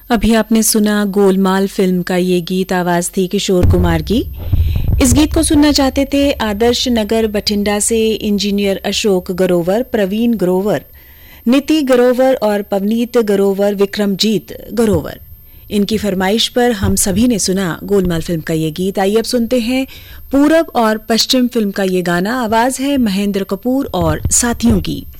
अभी आपने सुना गोलमाल फिल्म का ये गीत, आवाज थी किशोर कुमार की। इस गीत को सुनना चाहते थे आदर्श नगर बठिंडा से इंजीनियर अशोक ग्रोवर, प्रवीण ग्रोवर, नीति ग्रोवर और पवनीत ग्रोवर, विक्रमजीत ग्रोवर। इनकी फरमाइश पर हम सभी ने सुना गोलमाल फिल्म का ये गीत। आइए अब सुनते हैं पूरब और पश्चिम फिल्म का ये गाना। आवाज है महेंद्र कपूर और साथियों की।